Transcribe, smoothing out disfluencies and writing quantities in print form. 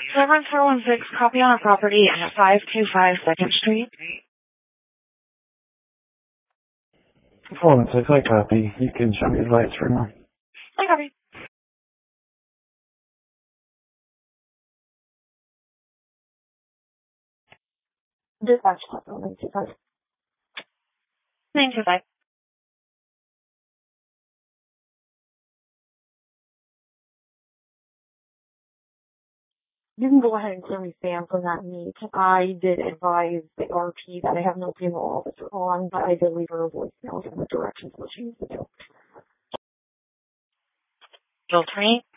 7-416, copy on a property at 525 2nd Street. 416, I copy. You can show me the lights for now. I copy. Dispatch call 925. 925. You can go ahead and clear me Sam from that meet. I did advise the RP that I have no payroll officer on, but I did leave her a voicemail from the directions what she needs to do. Filtering.